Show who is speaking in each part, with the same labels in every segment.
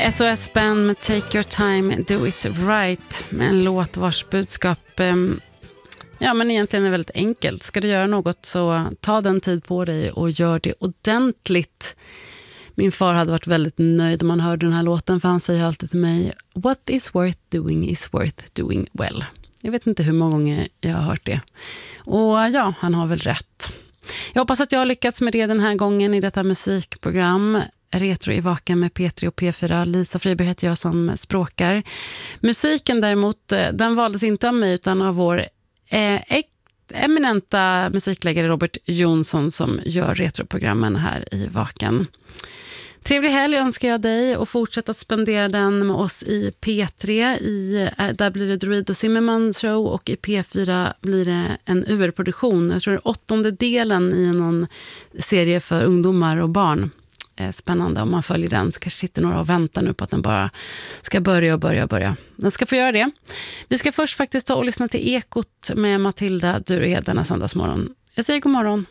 Speaker 1: SOS Band med Take Your Time, Do It Right. En låt vars budskap men egentligen är väldigt enkelt. Ska du göra något så ta den tid på dig och gör det ordentligt. Min far hade varit väldigt nöjd om han hörde den här låten, för han säger alltid till mig: What is worth doing is worth doing well. Jag vet inte hur många gånger jag har hört det. Och ja, han har väl rätt. Jag hoppas att jag har lyckats med det den här gången i detta musikprogram. Retro i Vaken med P3 och P4. Lisa Friberg heter jag som språkar. Musiken däremot, den valdes inte av mig utan av vår eminenta musikläggare Robert Jonsson som gör retroprogrammen här i Vaken. Trevlig helg önskar jag dig och fortsätt att spendera den med oss i P3. Där blir det Druid och Zimmerman show och i P4 blir det en UR-produktion. Jag tror det är 8:e delen i någon serie för ungdomar och barn. Spännande om man följer den. Så kanske sitter några och väntar nu på att den bara ska börja. Den ska få göra det. Vi ska först faktiskt ta och lyssna till Ekot med Matilda Durehed denna söndagsmorgon. Jag säger god morgon.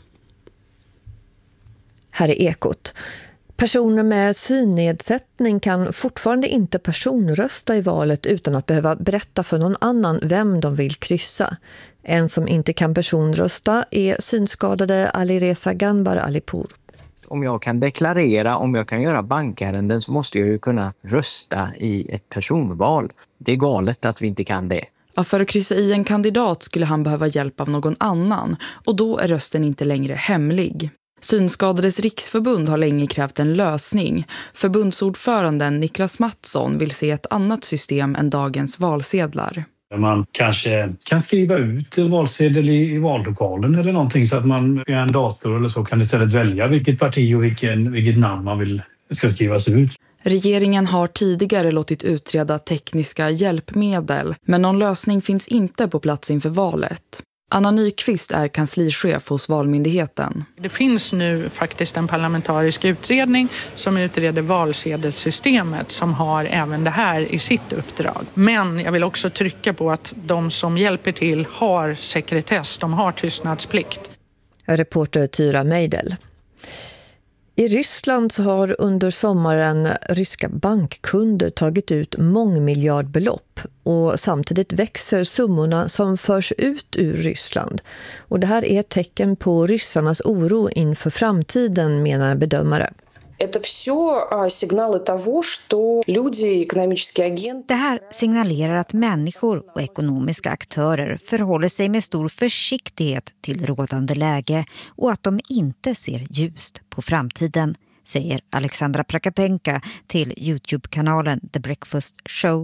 Speaker 2: Här är Ekot. Personer med synnedsättning kan fortfarande inte personrösta i valet utan att behöva berätta för någon annan vem de vill kryssa. En som inte kan personrösta är synskadade Alireza Ganbar Alipur.
Speaker 3: Om jag kan deklarera, om jag kan göra bankärenden, så måste jag ju kunna rösta i ett personval. Det är galet att vi inte kan det.
Speaker 4: Ja, för att kryssa i en kandidat skulle han behöva hjälp av någon annan och då är rösten inte längre hemlig. Synskadades riksförbund har länge krävt en lösning. Förbundsordföranden Niklas Mattsson vill se ett annat system än dagens valsedlar.
Speaker 5: Man kanske kan skriva ut en valsedel i vallokalen eller någonting, så att man i en dator eller så kan istället välja vilket parti och vilket namn man vill ska skrivas ut.
Speaker 4: Regeringen har tidigare låtit utreda tekniska hjälpmedel, men någon lösning finns inte på plats inför valet. Anna Nyqvist är kanslichef hos Valmyndigheten.
Speaker 6: Det finns nu faktiskt en parlamentarisk utredning som utreder valsedelssystemet som har även det här i sitt uppdrag. Men jag vill också trycka på att de som hjälper till har sekretess, de har tystnadsplikt.
Speaker 2: Reporter Tyra Meidel. I Ryssland så har under sommaren ryska bankkunder tagit ut mångmiljardbelopp och samtidigt växer summorna som förs ut ur Ryssland. Och det här är ett tecken på ryssarnas oro inför framtiden, menar bedömare.
Speaker 7: Det här signalerar att människor och ekonomiska aktörer förhåller sig med stor försiktighet till rådande läge och att de inte ser ljust på framtiden, säger Alexandra Prakapenka till YouTube-kanalen The Breakfast Show.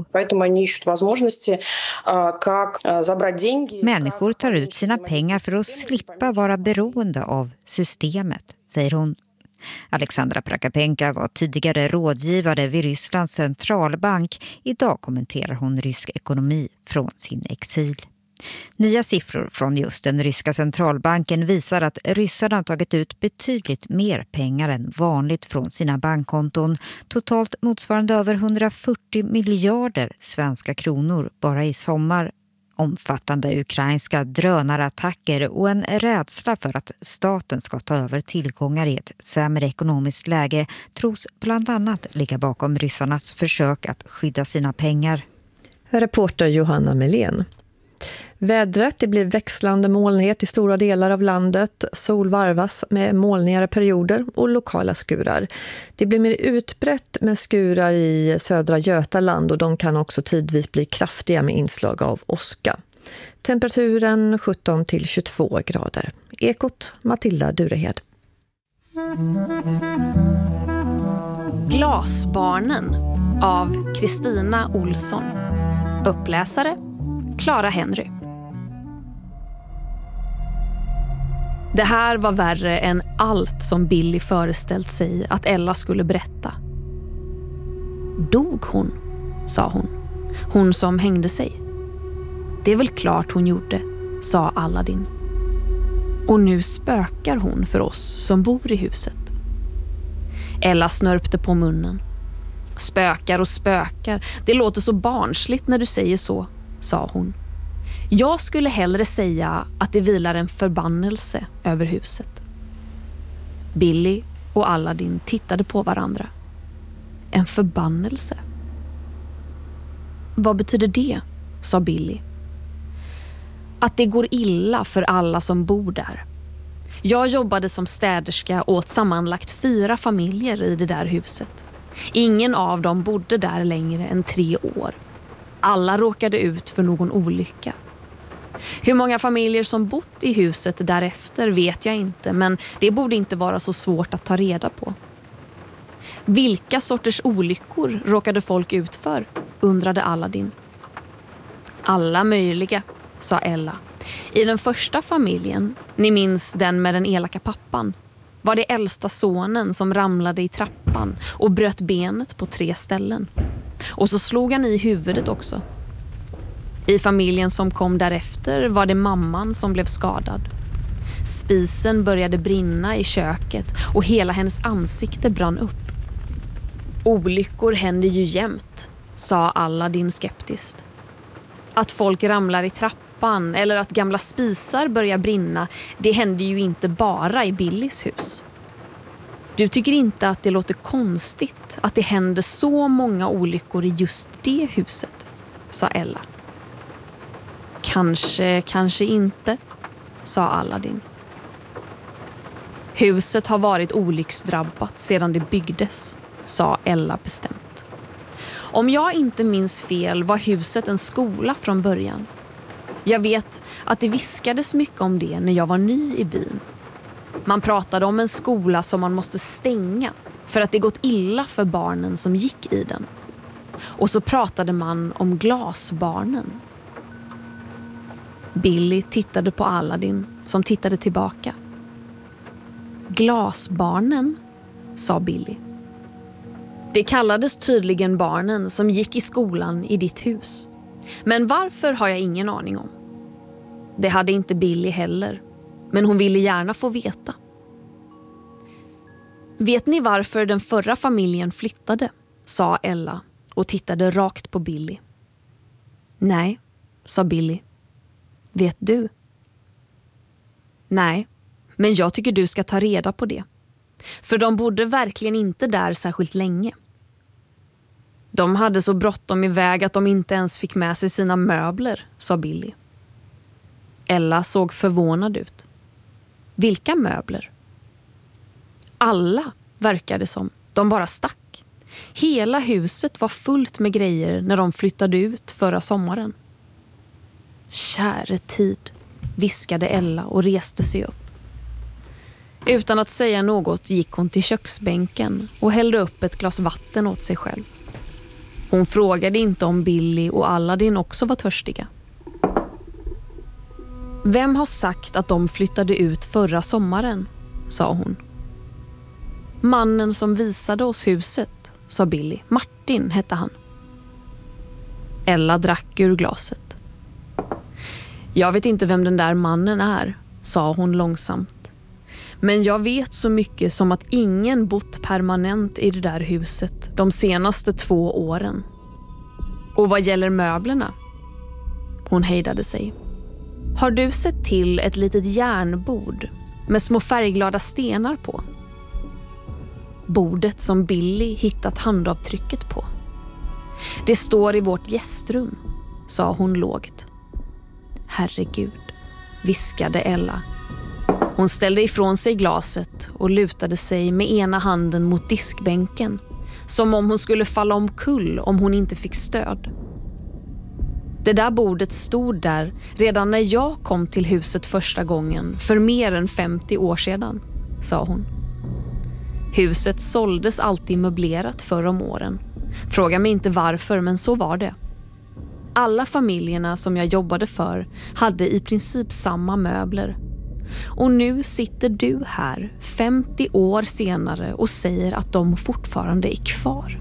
Speaker 7: Människor tar ut sina pengar för att slippa vara beroende av systemet, säger hon. Alexandra Prakapenka var tidigare rådgivare vid Rysslands centralbank. Idag kommenterar hon rysk ekonomi från sin exil. Nya siffror från just den ryska centralbanken visar att ryssarna har tagit ut betydligt mer pengar än vanligt från sina bankkonton. Totalt motsvarande över 140 miljarder svenska kronor bara i sommar. Omfattande ukrainska drönarattacker och en rädsla för att staten ska ta över tillgångar i ett sämre ekonomiskt läge tros bland annat ligga bakom ryssarnas försök att skydda sina pengar.
Speaker 2: Reporter Johanna Melén. Vädret, det blir växlande molnighet i stora delar av landet. Sol varvas med molnigare perioder och lokala skurar. Det blir mer utbrett med skurar i södra Götaland och de kan också tidvis bli kraftiga med inslag av åska. Temperaturen 17-22 grader. Ekot, Matilda Durehed.
Speaker 8: Glasbarnen av Kristina Olsson. Uppläsare Clara Henry. Det här var värre än allt som Billy föreställt sig att Ella skulle berätta. Dog hon, sa hon. Hon som hängde sig. Det är väl klart hon gjorde, sa Aladdin. Och nu spökar hon för oss som bor i huset. Ella snörpte på munnen. Spökar och spökar, det låter så barnsligt när du säger så, sa hon. Jag skulle hellre säga att det vilar en förbannelse över huset. Billy och Aladdin tittade på varandra. en förbannelse. Vad betyder det? Sa Billy. Att det går illa för alla som bor där. Jag jobbade som städerska åt sammanlagt 4 familjer i det där huset. Ingen av dem bodde där längre än 3 år. Alla råkade ut för någon olycka. Hur många familjer som bott i huset därefter vet jag inte, men det borde inte vara så svårt att ta reda på. Vilka sorters olyckor råkade folk ut för? Undrade Aladdin. Alla möjliga, sa Ella. I den första familjen, ni minns den med den elaka pappan, var det äldsta sonen som ramlade i trappan och bröt benet på 3 ställen. Och så slog han i huvudet också. I familjen som kom därefter var det mamman som blev skadad. Spisen började brinna i köket och hela hennes ansikte brann upp. Olyckor händer ju jämt, sa Aladdin skeptiskt. Att folk ramlar i trappan eller att gamla spisar börjar brinna, det händer ju inte bara i Billys hus. Du tycker inte att det låter konstigt att det händer så många olyckor i just det huset, sa Ella. Kanske inte, sa Aladdin. Huset har varit olycksdrabbat sedan det byggdes, sa Ella bestämt. Om jag inte minns fel var huset en skola från början. Jag vet att det viskades mycket om det när jag var ny i byn. Man pratade om en skola som man måste stänga för att det gått illa för barnen som gick i den. Och så pratade man om glasbarnen. Billy tittade på Aladdin som tittade tillbaka. Glasbarnen, sa Billy. Det kallades tydligen barnen som gick i skolan i ditt hus. Men varför har jag ingen aning om. Det hade inte Billy heller, men hon ville gärna få veta. Vet ni varför den förra familjen flyttade? Sa Ella och tittade rakt på Billy. Nej, sa Billy. Vet du? Nej, men jag tycker du ska ta reda på det. För de bodde verkligen inte där särskilt länge. De hade så bråttom iväg att de inte ens fick med sig sina möbler, sa Billy. Ella såg förvånad ut. Vilka möbler? Alla, verkade som. De bara stack. Hela huset var fullt med grejer när de flyttade ut förra sommaren. Käre tid, viskade Ella och reste sig upp. Utan att säga något gick hon till köksbänken och hällde upp ett glas vatten åt sig själv. Hon frågade inte om Billy och Aladdin också var törstiga. Vem har sagt att de flyttade ut förra sommaren? Sa hon. Mannen som visade oss huset, sa Billy. Martin hette han. Ella drack ur glaset. Jag vet inte vem den där mannen är, sa hon långsamt. Men jag vet så mycket som att ingen bott permanent i det där huset de senaste 2 åren. Och vad gäller möblerna? Hon hejdade sig. Har du sett till ett litet järnbord med små färgglada stenar på? Bordet som Billy hittat handavtrycket på. Det står i vårt gästrum, sa hon lågt. Herregud, viskade Ella. Hon ställde ifrån sig glaset och lutade sig med ena handen mot diskbänken, som om hon skulle falla omkull om hon inte fick stöd. Det där bordet stod där redan när jag kom till huset första gången för mer än 50 år sedan, sa hon. Huset såldes alltid möblerat förr om åren. Fråga mig inte varför, men så var det. Alla familjerna som jag jobbade för hade i princip samma möbler. Och nu sitter du här 50 år senare och säger att de fortfarande är kvar.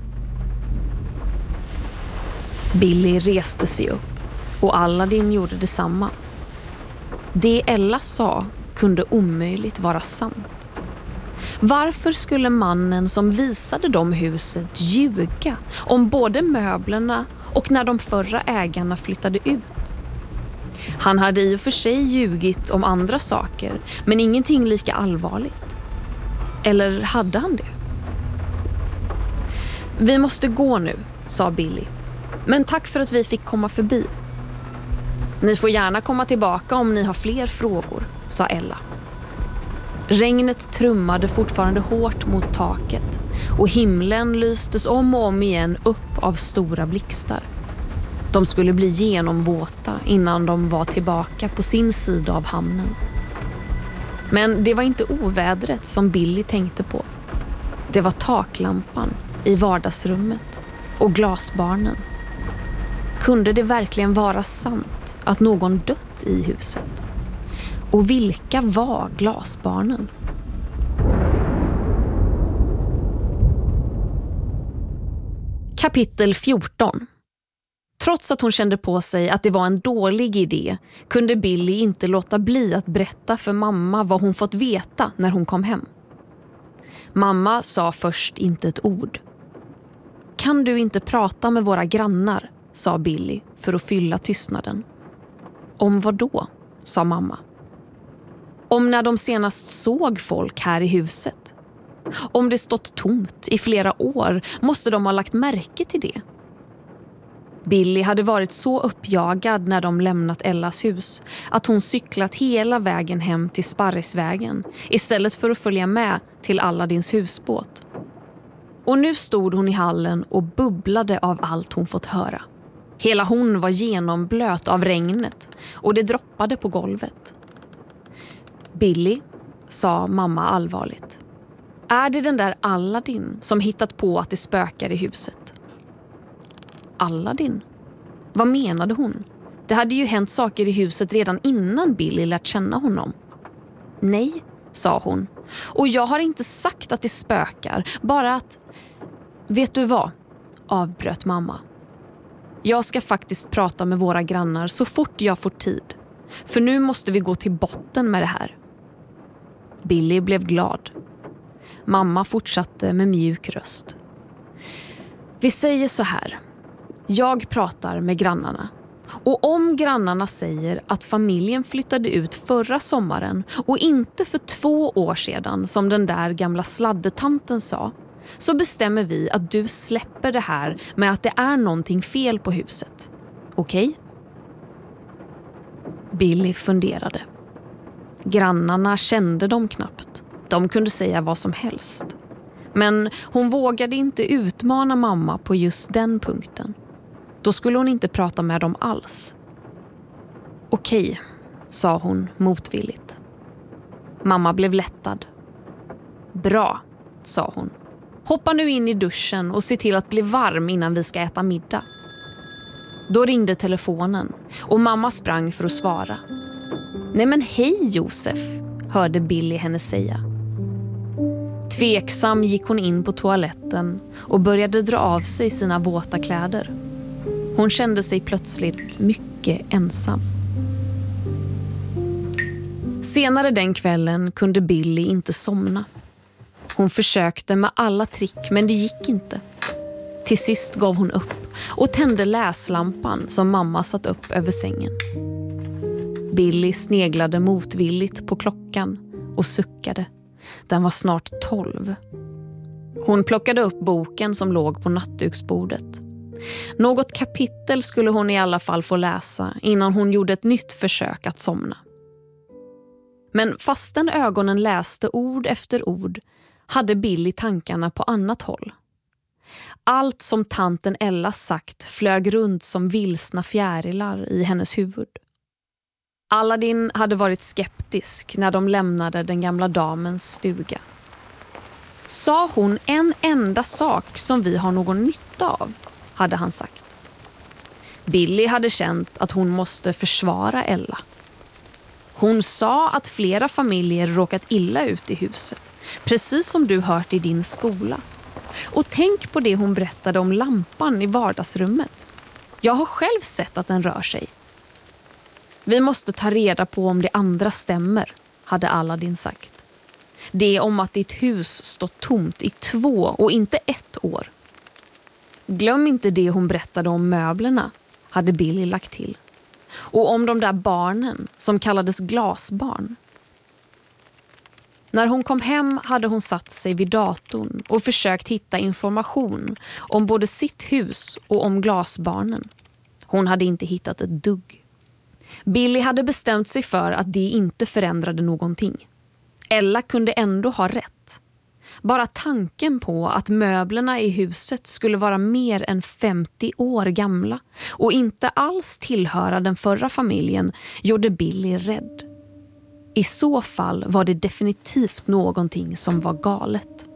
Speaker 8: Billy reste sig upp och Aladdin gjorde detsamma. Det Ella sa kunde omöjligt vara sant. Varför skulle mannen som visade dem huset ljuga om både möblerna och när de förra ägarna flyttade ut? Han hade i och för sig ljugit om andra saker, men ingenting lika allvarligt. Eller hade han det? Vi måste gå nu, sa Billy. Men tack för att vi fick komma förbi. Ni får gärna komma tillbaka om ni har fler frågor, sa Ella. Regnet trummade fortfarande hårt mot taket och himlen lystes om och om igen upp av stora blixtar. De skulle bli genomvåta innan de var tillbaka på sin sida av hamnen. Men det var inte ovädret som Billy tänkte på. Det var taklampan i vardagsrummet och glasbarnen. Kunde det verkligen vara sant att någon dött i huset? Och vilka var glasbarnen? Kapitel 14. Trots att hon kände på sig att det var en dålig idé kunde Billy inte låta bli att berätta för mamma vad hon fått veta när hon kom hem. Mamma sa först inte ett ord. Kan du inte prata med våra grannar, sa Billy för att fylla tystnaden. Om vad då, sa mamma. Om när de senast såg folk här i huset. Om det stått tomt i flera år måste de ha lagt märke till det. Billy hade varit så uppjagad när de lämnat Ellas hus att hon cyklat hela vägen hem till Sparrisvägen istället för att följa med till Aladdins husbåt. Och nu stod hon i hallen och bubblade av allt hon fått höra. Hela hon var genomblöt av regnet och det droppade på golvet. Billy, sa mamma allvarligt. Är det den där Aladdin som hittat på att det spökar i huset? Aladdin? Vad menade hon? Det hade ju hänt saker i huset redan innan Billy lärt känna honom. Nej, sa hon. Och jag har inte sagt att det spökar, bara att... Vet du vad? Avbröt mamma. Jag ska faktiskt prata med våra grannar så fort jag får tid. För nu måste vi gå till botten med det här. Billy blev glad. Mamma fortsatte med mjuk röst. Vi säger så här. Jag pratar med grannarna. Och om grannarna säger att familjen flyttade ut förra sommaren och inte för 2 år sedan som den där gamla sladdetanten sa, så bestämmer vi att du släpper det här med att det är någonting fel på huset. Okej? Billy funderade. Grannarna kände dem knappt. De kunde säga vad som helst. Men hon vågade inte utmana mamma på just den punkten. Då skulle hon inte prata med dem alls. Okej, sa hon motvilligt. Mamma blev lättad. Bra, sa hon. Hoppa nu in i duschen och se till att bli varm innan vi ska äta middag. Då ringde telefonen och mamma sprang för att svara. Nej men hej Josef, hörde Billy henne säga. Tveksam gick hon in på toaletten och började dra av sig sina våta kläder. Hon kände sig plötsligt mycket ensam. Senare den kvällen kunde Billy inte somna. Hon försökte med alla trick men det gick inte. Till sist gav hon upp och tände läslampan som mamma satt upp över sängen. Billy sneglade motvilligt på klockan och suckade. Den var snart 12. Hon plockade upp boken som låg på nattduksbordet. Något kapitel skulle hon i alla fall få läsa innan hon gjorde ett nytt försök att somna. Men fastän ögonen läste ord efter ord hade Billy tankarna på annat håll. Allt som tanten Ella sagt flög runt som vilsna fjärilar i hennes huvud. Aladdin hade varit skeptisk när de lämnade den gamla damens stuga. Sa hon en enda sak som vi har någon nytta av, hade han sagt. Billy hade känt att hon måste försvara Ella. Hon sa att flera familjer råkat illa ut i huset, precis som du hört i din skola. Och tänk på det hon berättade om lampan i vardagsrummet. Jag har själv sett att den rör sig. Vi måste ta reda på om det andra stämmer, hade Aladdin sagt. Det om att ditt hus stått tomt i 2 och inte 1 år. Glöm inte det hon berättade om möblerna, hade Billy lagt till. Och om de där barnen som kallades glasbarn. När hon kom hem hade hon satt sig vid datorn och försökt hitta information om både sitt hus och om glasbarnen. Hon hade inte hittat ett dugg. Billy hade bestämt sig för att det inte förändrade någonting. Ella kunde ändå ha rätt. Bara tanken på att möblerna i huset skulle vara mer än 50 år gamla och inte alls tillhöra den förra familjen gjorde Billy rädd. I så fall var det definitivt någonting som var galet.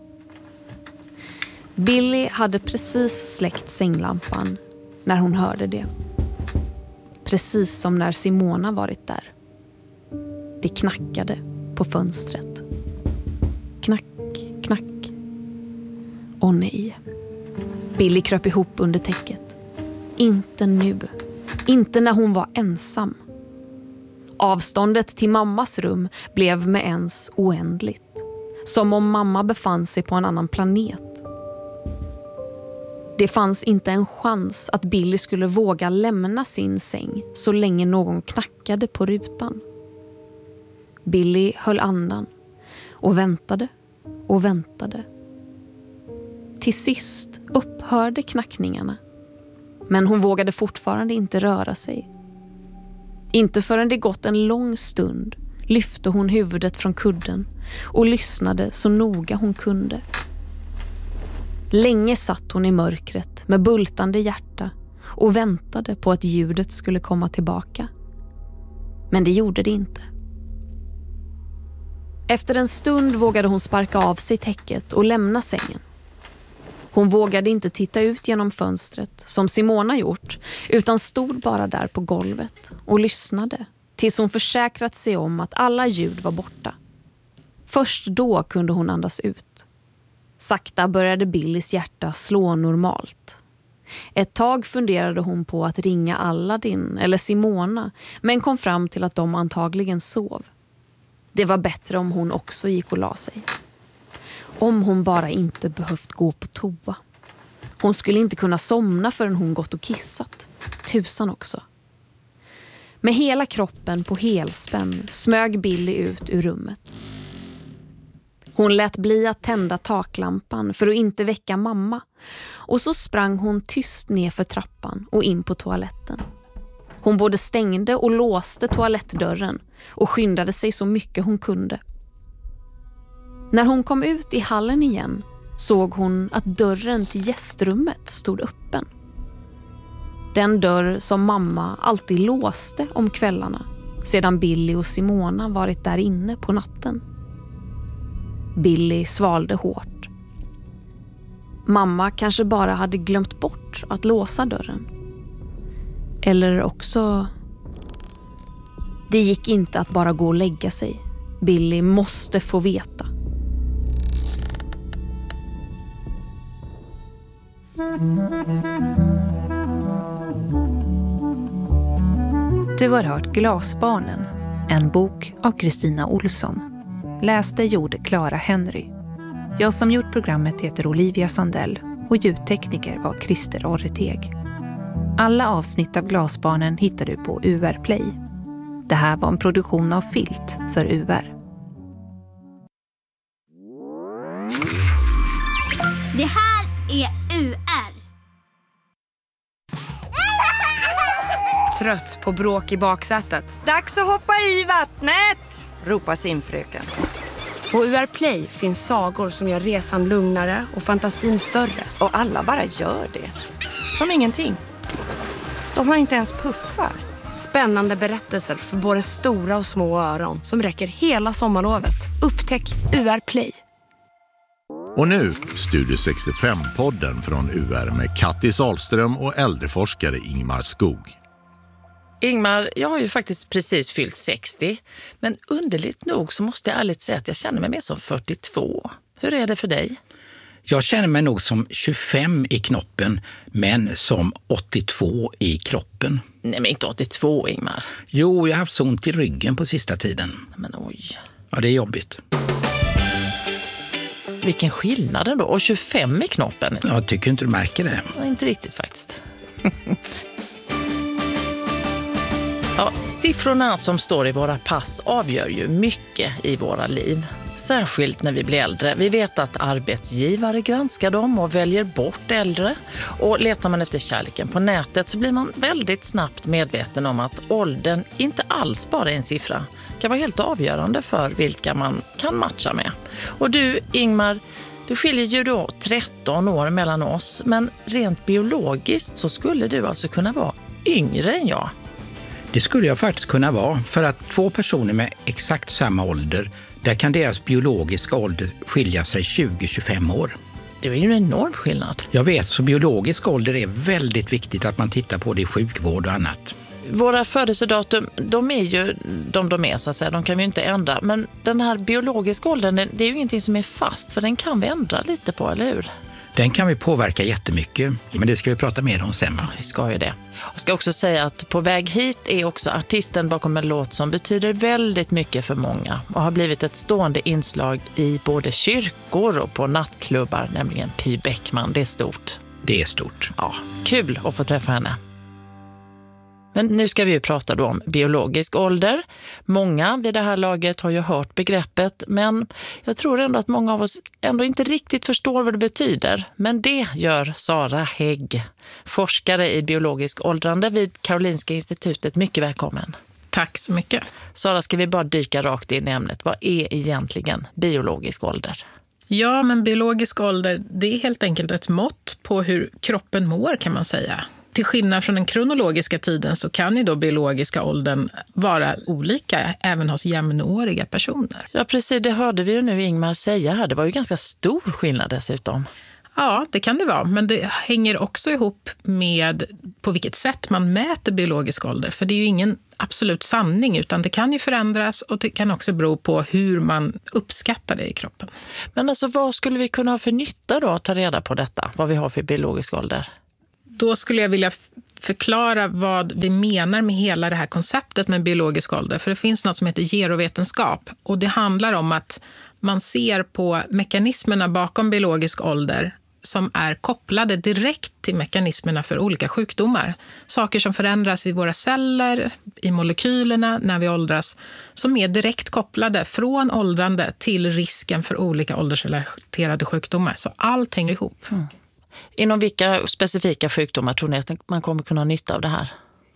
Speaker 8: Billy hade precis släckt sänglampan när hon hörde det. Precis som när Simona varit där. Det knackade på fönstret. Knack, knack. Åh nej. Billy kröp ihop under täcket. Inte nu. Inte när hon var ensam. Avståndet till mammas rum blev med ens oändligt. Som om mamma befann sig på en annan planet. Det fanns inte en chans att Billy skulle våga lämna sin säng så länge någon knackade på rutan. Billy höll andan och väntade och väntade. Till sist upphörde knackningarna, men hon vågade fortfarande inte röra sig. Inte förrän det gått en lång stund lyfte hon huvudet från kudden och lyssnade så noga hon kunde. Länge satt hon i mörkret med bultande hjärta och väntade på att ljudet skulle komma tillbaka. Men det gjorde det inte. Efter en stund vågade hon sparka av sig täcket och lämna sängen. Hon vågade inte titta ut genom fönstret som Simona gjort, utan stod bara där på golvet och lyssnade tills hon försäkrat sig om att alla ljud var borta. Först då kunde hon andas ut. Sakta började Billys hjärta slå normalt. Ett tag funderade hon på att ringa Aladdin eller Simona, men kom fram till att de antagligen sov. Det var bättre om hon också gick och la sig. Om hon bara inte behövt gå på toa. Hon skulle inte kunna somna förrän hon gått och kissat. Tusan också. Med hela kroppen på helspänn smög Billy ut ur rummet. Hon lät bli att tända taklampan för att inte väcka mamma. Och så sprang hon tyst ner för trappan och in på toaletten. Hon både stängde och låste toalettdörren och skyndade sig så mycket hon kunde. När hon kom ut i hallen igen såg hon att dörren till gästrummet stod öppen. Den dörr som mamma alltid låste om kvällarna sedan Billy och Simona varit där inne på natten. Billy svalde hårt. Mamma kanske bara hade glömt bort att låsa dörren. Eller också... Det gick inte att bara gå och lägga sig. Billy måste få veta.
Speaker 9: Du har hört Glasbarnen, en bok av Kristina Olsson. Läste gjorde Clara Henry. Jag som gjort programmet heter Olivia Sandell och ljudtekniker var Christer Orreteg. Alla avsnitt av Glasbarnen hittar du på UR Play. Det här var en produktion av Filt för UR.
Speaker 10: Det här är UR.
Speaker 11: Trött på bråk i baksätet.
Speaker 12: Dags att hoppa i vattnet, ropar simfröken.
Speaker 11: På UR Play finns sagor som gör resan lugnare och fantasin större.
Speaker 12: Och alla bara gör det. Som ingenting. De har inte ens puffar.
Speaker 11: Spännande berättelser för både stora och små öron som räcker hela sommarlovet. Upptäck UR Play.
Speaker 13: Och nu Studio 65-podden från UR med Kattis Ahlström och äldreforskare Ingmar Skog.
Speaker 14: Ingmar, jag har ju faktiskt precis fyllt 60, men underligt nog så måste jag ärligt säga att jag känner mig mer som 42. Hur är det för dig?
Speaker 15: Jag känner mig nog som 25 i knoppen, men som 82 i kroppen.
Speaker 14: Nej, men inte 82, Ingmar.
Speaker 15: Jo, jag har haft så ont i ryggen på sista tiden.
Speaker 14: Men oj.
Speaker 15: Ja, det är jobbigt.
Speaker 14: Vilken skillnad då? Och 25 i knoppen?
Speaker 15: Jag tycker inte du märker det.
Speaker 14: Ja, inte riktigt faktiskt. Ja, siffrorna som står i våra pass avgör ju mycket i våra liv. Särskilt när vi blir äldre. Vi vet att arbetsgivare granskar dem och väljer bort äldre. Och letar man efter kärleken på nätet så blir man väldigt snabbt medveten om att åldern inte alls bara är en siffra. Kan vara helt avgörande för vilka man kan matcha med. Och du, Ingmar, du skiljer ju då 13 år mellan oss. Men rent biologiskt så skulle du alltså kunna vara yngre än jag.
Speaker 15: Det skulle jag faktiskt kunna vara, för att 2 personer med exakt samma ålder, där kan deras biologiska ålder skilja sig 20-25 år.
Speaker 14: Det är ju en enorm skillnad.
Speaker 15: Jag vet, så biologisk ålder är väldigt viktigt att man tittar på det i sjukvård och annat.
Speaker 14: Våra födelsedatum, de är ju de är så att säga, de kan vi ju inte ändra. Men den här biologiska åldern, det är ju ingenting som är fast, för den kan vi ändra lite på, eller hur?
Speaker 15: Den kan vi påverka jättemycket, men det ska vi prata mer om sen.
Speaker 14: Ja, vi ska ju det. Jag ska också säga att På väg hit är också artisten bakom en låt som betyder väldigt mycket för många och har blivit ett stående inslag i både kyrkor och på nattklubbar, nämligen Py Bäckman. Det är stort.
Speaker 15: Det är stort.
Speaker 14: Ja, kul att få träffa henne. Men nu ska vi ju prata då om biologisk ålder. Många vid det här laget har ju hört begreppet, men jag tror ändå att många av oss ändå inte riktigt förstår vad det betyder. Men det gör Sara Hägg, forskare i biologisk åldrande vid Karolinska institutet. Mycket välkommen.
Speaker 16: Tack så mycket.
Speaker 14: Sara, ska vi bara dyka rakt in i ämnet. Vad är egentligen biologisk ålder?
Speaker 16: Ja, men biologisk ålder, det är helt enkelt ett mått på hur kroppen mår, kan man säga. Till skillnad från den kronologiska tiden så kan ju då biologiska åldern vara olika även hos jämnåriga personer.
Speaker 14: Ja, precis. Det hörde vi ju nu Ingmar säga här. Det var ju ganska stor skillnad dessutom.
Speaker 16: Ja, det kan det vara. Men det hänger också ihop med på vilket sätt man mäter biologisk ålder. För det är ju ingen absolut sanning, utan det kan ju förändras och det kan också bero på hur man uppskattar det i kroppen.
Speaker 14: Men alltså, vad skulle vi kunna ha för nytta då att ta reda på detta? Vad vi har för biologisk ålder?
Speaker 16: Då skulle jag vilja förklara vad vi menar med hela det här konceptet med biologisk ålder. För det finns något som heter gerovetenskap. Och det handlar om att man ser på mekanismerna bakom biologisk ålder som är kopplade direkt till mekanismerna för olika sjukdomar. Saker som förändras i våra celler, i molekylerna när vi åldras, som är direkt kopplade från åldrande till risken för olika åldersrelaterade sjukdomar. Så allt hänger ihop.
Speaker 14: Mm. Inom vilka specifika sjukdomar tror ni att man kommer kunna ha nytta av det här?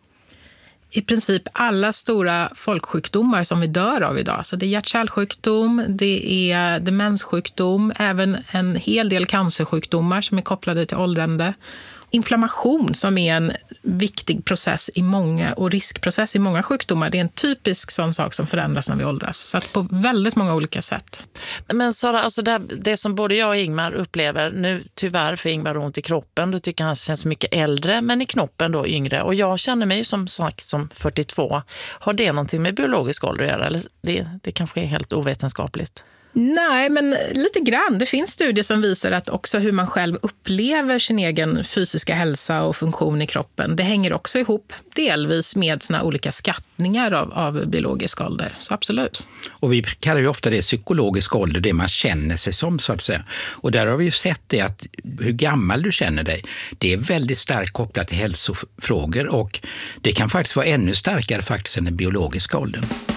Speaker 16: I princip alla stora folksjukdomar som vi dör av idag. Så det är hjärt-kärlsjukdom, det är demenssjukdom, även en hel del cancersjukdomar som är kopplade till åldrande. Inflammation som är en viktig process i många och riskprocess i många sjukdomar. Det är en typisk sån sak som förändras när vi åldras. Så att på väldigt många olika sätt.
Speaker 14: Men Sara, alltså det som både jag och Ingmar upplever nu, tyvärr för Ingmar ont i kroppen, då tycker han känns mycket äldre, men i knoppen då yngre. Och jag känner mig som 42. Har det någonting med biologisk ålder att göra? Eller det kanske är helt ovetenskapligt?
Speaker 16: Nej, men lite grann. Det finns studier som visar att också hur man själv upplever sin egen fysiska hälsa och funktion i kroppen, det hänger också ihop delvis med såna olika skattningar av biologisk ålder. Så absolut.
Speaker 15: Och vi kallar ju ofta det psykologisk ålder, det man känner sig som, så att säga. Och där har vi ju sett det att hur gammal du känner dig, det är väldigt starkt kopplat till hälsofrågor, och det kan faktiskt vara ännu starkare faktiskt än den biologiska åldern.